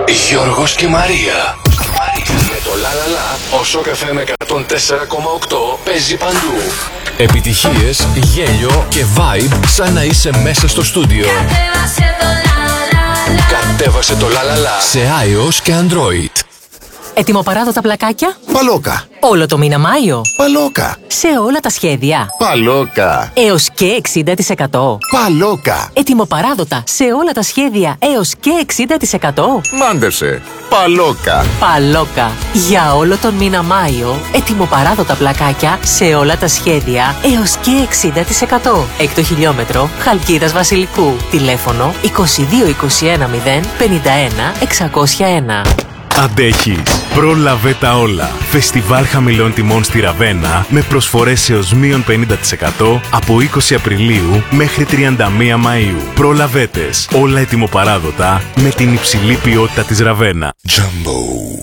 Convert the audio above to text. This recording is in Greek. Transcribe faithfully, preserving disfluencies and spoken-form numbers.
Γιώργος και Μαρία. Με το λαλαλα, ο Σοκ εφ εμ εκατόν τέσσερα κόμμα οκτώ παίζει παντού. Επιτυχίες, γέλιο και vibe σαν να είσαι μέσα στο στούντιο. Κατέβασε το λαλαλα σε iOS και Android. Ετοιμοπαράδοτα πλακάκια. Παλόκα. Όλο το μήνα Μάιο. Παλόκα. Σε όλα τα σχέδια. Παλόκα. Έως και εξήντα τοις εκατό. Παλόκα. Ετοιμοπαράδοτα σε όλα τα σχέδια έως και εξήντα τοις εκατό. Μάντεψε. Παλόκα. Παλόκα. Για όλο τον μήνα Μάιο, ετοιμοπαράδοτα πλακάκια σε όλα τα σχέδια έως και εξήντα τοις εκατό. Έκτο χιλιόμετρο, Χαλκίδας Βασιλικού. Τηλέφωνο είκοσι δύο είκοσι ένα μηδέν πενήντα ένα εξακόσια ένα. Αντέχεις. Πρόλαβε τα όλα. Φεστιβάλ χαμηλών τιμών στη Ραβένα με προσφορές έως μείον πενήντα τοις εκατό από είκοσι Απριλίου μέχρι τριάντα μία Μαΐου. Προλαβέτες. Όλα ετοιμοπαράδοτα με την υψηλή ποιότητα της Ραβένα. Jumbo.